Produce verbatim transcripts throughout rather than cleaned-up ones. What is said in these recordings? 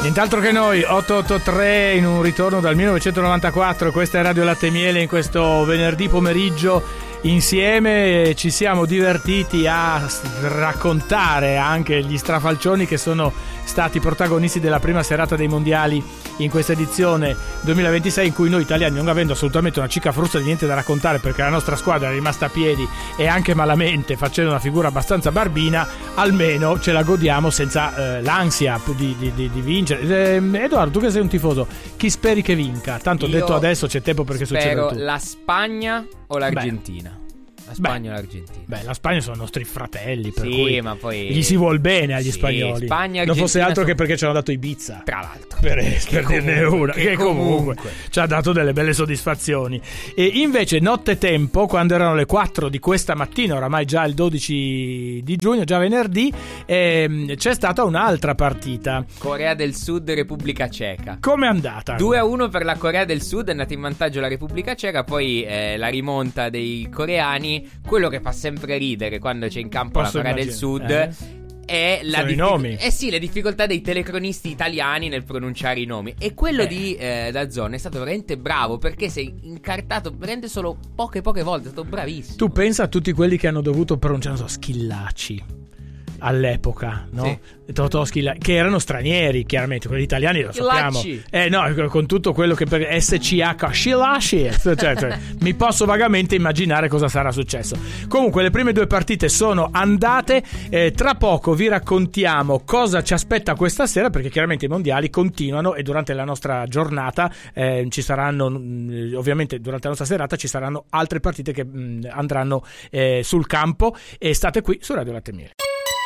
Nient'altro che noi, otto otto tre in un ritorno dal millenovecentonovantaquattro. Questa è Radio Latte e Miele. In questo venerdì pomeriggio insieme ci siamo divertiti a raccontare anche gli strafalcioni che sono stati protagonisti della prima serata dei mondiali in questa edizione duemilaventisei, in cui noi italiani, non avendo assolutamente una cicca frutta di niente da raccontare perché la nostra squadra è rimasta a piedi e anche malamente facendo una figura abbastanza barbina, almeno ce la godiamo senza eh, l'ansia di, di, di, di vincere. eh, Edoardo, tu che sei un tifoso, chi speri che vinca? Tanto ho detto adesso c'è tempo perché succede tutto. La Spagna o l'Argentina? Beh. La Spagna beh, o l'Argentina? Beh, la Spagna sono nostri fratelli, per sì, cui ma poi gli si vuol bene agli sì, spagnoli. Spagna, non fosse altro sono... che perché ci hanno dato Ibiza, tra l'altro, per, per dirne una, che, che comunque, comunque ci ha dato delle belle soddisfazioni. E invece nottetempo, quando erano le quattro di questa mattina, oramai già il dodici di giugno, già venerdì, ehm, c'è stata un'altra partita. Corea del Sud, Repubblica Ceca. Com'è andata? due a uno per la Corea del Sud, è andata in vantaggio la Repubblica Ceca, poi eh, la rimonta dei coreani. Quello che fa sempre ridere quando c'è in campo Posso la Corea immaginare. del Sud eh. è la Sono diffic- i nomi. Eh sì, le difficoltà dei telecronisti italiani nel pronunciare i nomi. E quello eh. di eh, Dazzone è stato veramente bravo, perché si è incartato veramente solo poche poche volte. È stato bravissimo. Tu pensa a tutti quelli che hanno dovuto pronunciare, non so, Schillaci all'epoca, no? Sì. Totò Schillaci, che erano stranieri, chiaramente, quelli italiani lo sappiamo. Schillacci. Eh no, con tutto quello che per S C H Schillaci, cioè, cioè, mi posso vagamente immaginare cosa sarà successo. Comunque le prime due partite sono andate, eh, tra poco vi raccontiamo cosa ci aspetta questa sera, perché chiaramente i mondiali continuano e durante la nostra giornata eh, ci saranno, mh, ovviamente durante la nostra serata ci saranno altre partite che mh, andranno eh, sul campo, e state qui su Radio Latte e Miele.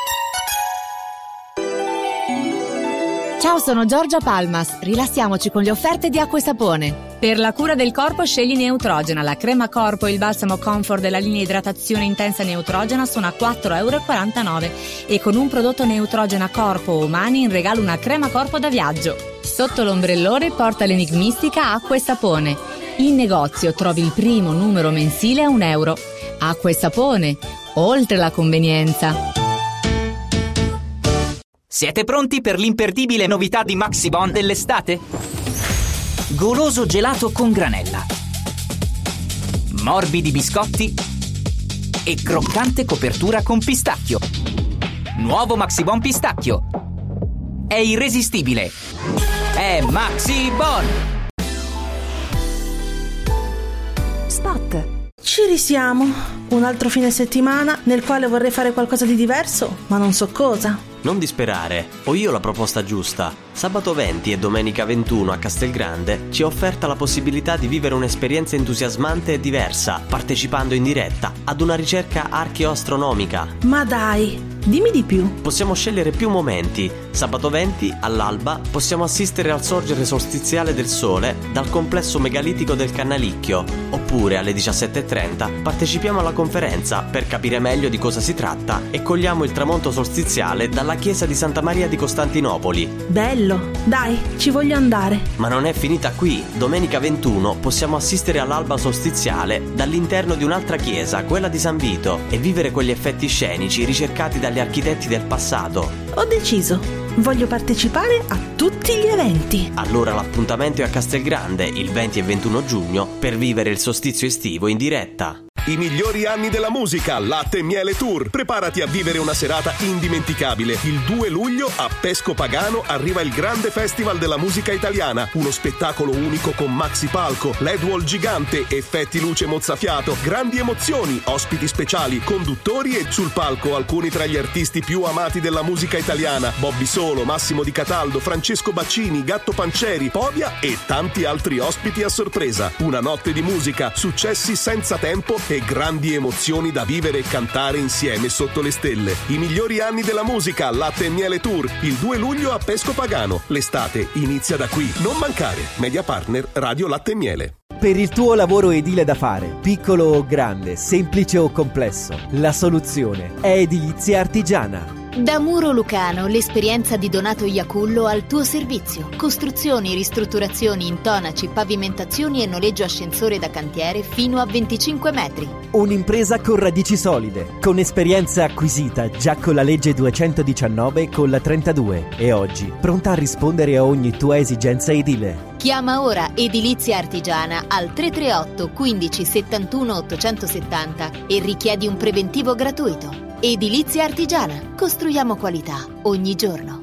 Ciao, sono Giorgia Palmas. Rilassiamoci con le offerte di Acqua e Sapone. Per la cura del corpo scegli Neutrogena. La crema corpo e il balsamo Comfort della linea idratazione intensa Neutrogena sono a quattro virgola quarantanove euro e con un prodotto Neutrogena corpo o mani in regalo una crema corpo da viaggio. Sotto l'ombrellone porta l'enigmistica Acqua e Sapone. In negozio trovi il primo numero mensile a un euro. Acqua e Sapone, oltre la convenienza. Siete pronti per l'imperdibile novità di Maxibon dell'estate? Goloso gelato con granella, morbidi biscotti e croccante copertura con pistacchio. Nuovo Maxibon pistacchio. È irresistibile. È Maxibon. Spot. Ci risiamo. Un altro fine settimana nel quale vorrei fare qualcosa di diverso, ma non so cosa. Non disperare, ho io la proposta giusta. Sabato venti e domenica ventuno a Castelgrande ci è offerta la possibilità di vivere un'esperienza entusiasmante e diversa, partecipando in diretta ad una ricerca archeoastronomica. Ma dai, dimmi di più. Possiamo scegliere più momenti. Sabato venti, all'alba, possiamo assistere al sorgere solstiziale del sole dal complesso megalitico del Cannalicchio. Oppure alle diciassette e trenta partecipiamo alla conferenza per capire meglio di cosa si tratta e cogliamo il tramonto solstiziale dalla chiesa di Santa Maria di Costantinopoli. Bello, dai, ci voglio andare. Ma non è finita qui. Domenica ventuno possiamo assistere all'alba solstiziale dall'interno di un'altra chiesa, quella di San Vito, e vivere quegli effetti scenici ricercati dagli architetti del passato. Ho deciso, voglio partecipare a tutti gli eventi. Allora l'appuntamento è a Castelgrande il venti e ventuno giugno per vivere il solstizio estivo in diretta. I migliori anni della musica, Latte e Miele Tour. Preparati a vivere una serata indimenticabile. Il due luglio a Pesco Pagano arriva il grande festival della musica italiana. Uno spettacolo unico con maxi palco, L E D wall gigante, effetti luce mozzafiato, grandi emozioni, ospiti speciali, conduttori e sul palco alcuni tra gli artisti più amati della musica italiana: Bobby Solo, Massimo Di Cataldo, Francesco Baccini, Gatto Pancieri, Povia e tanti altri ospiti a sorpresa. Una notte di musica, successi senza tempo e grandi emozioni da vivere e cantare insieme sotto le stelle. I migliori anni della musica, Latte e Miele Tour, il due luglio a Pesco Pagano. L'estate inizia da qui. Non mancare. Media partner Radio Latte e Miele. Per il tuo lavoro edile da fare, piccolo o grande, semplice o complesso, la soluzione è Edilizia Artigiana. Da Muro Lucano, l'esperienza di Donato Iacullo al tuo servizio. Costruzioni, ristrutturazioni, intonaci, pavimentazioni e noleggio ascensore da cantiere fino a venticinque metri. Un'impresa con radici solide, con esperienza acquisita già con la legge duecentodiciannove e con la trentadue e oggi pronta a rispondere a ogni tua esigenza edile. Chiama ora Edilizia Artigiana al tre tre otto quindici settantuno ottocentosettanta e richiedi un preventivo gratuito. Edilizia Artigiana. Costruiamo qualità ogni giorno.